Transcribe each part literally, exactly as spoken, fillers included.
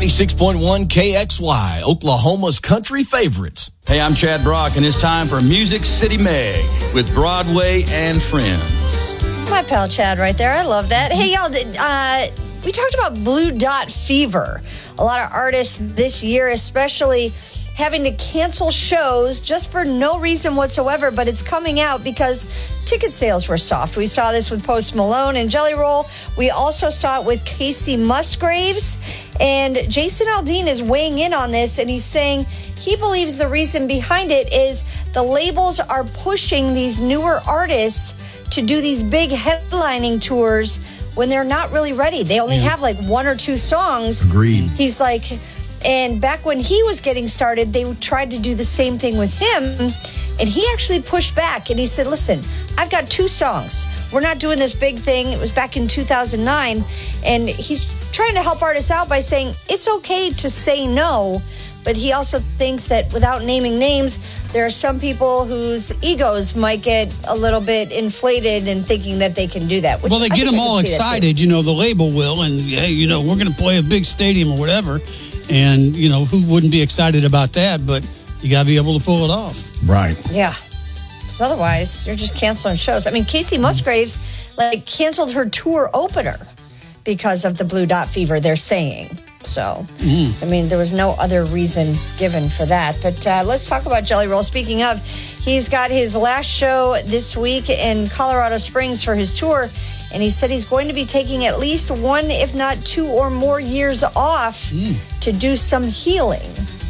ninety-six point one K X Y, Oklahoma's country favorites. Hey, I'm Chad Brock, and it's time for Music City Meg with Broadway and Friends. My pal Chad right there. I love that. Hey, y'all, uh, we talked about Blue Dot Fever. A lot of artists this year, especially having to cancel shows just for no reason whatsoever, but it's coming out because ticket sales were soft. We saw this with Post Malone and Jelly Roll. We also saw it with Casey Musgraves. And Jason Aldean is weighing in on this, and he's saying he believes the reason behind it is the labels are pushing these newer artists to do these big headlining tours when they're not really ready. They only yeah. have like one or two songs. Agreed. He's like... And back when he was getting started, they tried to do the same thing with him. And he actually pushed back. And he said, listen, I've got two songs. We're not doing this big thing. It was back in two thousand nine. And he's trying to help artists out by saying it's okay to say no. But he also thinks that without naming names, there are some people whose egos might get a little bit inflated in thinking that they can do that. Which well, they I get them all excited. You know, the label will. And, hey, you know, we're going to play a big stadium or whatever. And, you know, who wouldn't be excited about that? But you got to be able to pull it off. Right. Yeah. Because otherwise, you're just canceling shows. I mean, Casey Musgraves, like, canceled her tour opener because of the Blue Dot Fever, they're saying. So, mm. I mean, there was no other reason given for that. But uh, let's talk about Jelly Roll. Speaking of, he's got his last show this week in Colorado Springs for his tour. And he said he's going to be taking at least one, if not two or more years off mm. to do some healing.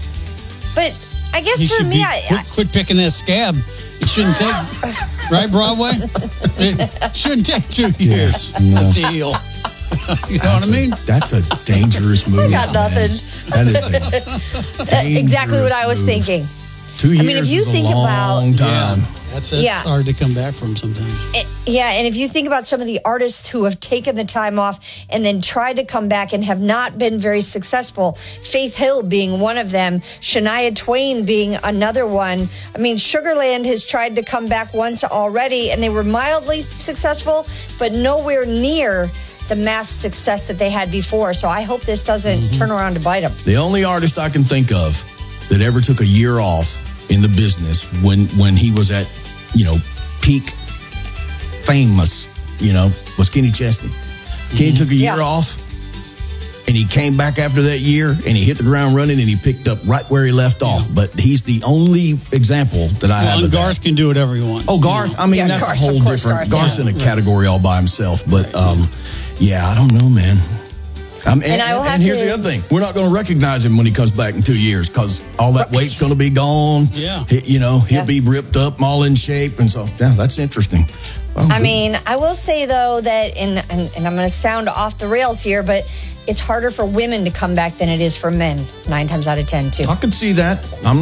But I guess he for me, be, I, quit, quit picking that scab. It shouldn't take, right, Broadway? It shouldn't take two years yeah, no. to heal. You know that's what I mean? A, that's a dangerous move. I got nothing. Man. That is a exactly what I was move. thinking. Two years I mean, if you is think a long about, time. Yeah, that's, that's yeah. hard to come back from sometimes. It, yeah, and if you think about some of the artists who have taken the time off and then tried to come back and have not been very successful, Faith Hill being one of them, Shania Twain being another one. I mean, Sugarland has tried to come back once already, and they were mildly successful, but nowhere near the mass success that they had before. So I hope this doesn't mm-hmm. turn around to bite them. The only artist I can think of that ever took a year off in the business when when he was at, you know, peak famous, you know, was Kenny Chesney. Mm-hmm. Kenny took a year yeah. off, and he came back after that year, and he hit the ground running, and he picked up right where he left yeah. off. But he's the only example that I well, have. And Garth that. can do whatever he wants. Oh, Garth, I mean, yeah, that's Garth, a whole course, different... Garth, Garth's yeah. in a category all by himself, but... um yeah, I don't know, man. Um, and, and, I will have and here's to, the other thing. We're not going to recognize him when he comes back in two years because all that weight's going to be gone. Yeah. He, you know, he'll yeah. be ripped up, all in shape. And so, yeah, that's interesting. Well, I good. mean, I will say, though, that, and, and, and I'm going to sound off the rails here, but it's harder for women to come back than it is for men, nine times out of ten, too. I could see that. I'm